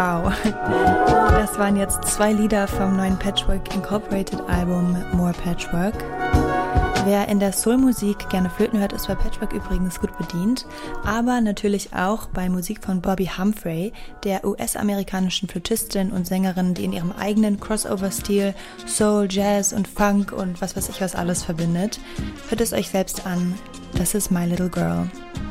Wow, das waren jetzt 2 Lieder vom neuen Patchwork Incorporated Album More Patchwork. Wer in der Soul-Musik gerne Flöten hört, ist bei Patchwork übrigens gut bedient, aber natürlich auch bei Musik von Bobby Humphrey, der US-amerikanischen Flötistin und Sängerin, die in ihrem eigenen Crossover-Stil Soul, Jazz und Funk und was weiß ich was alles verbindet. Hört es euch selbst an, das ist My Little Girl.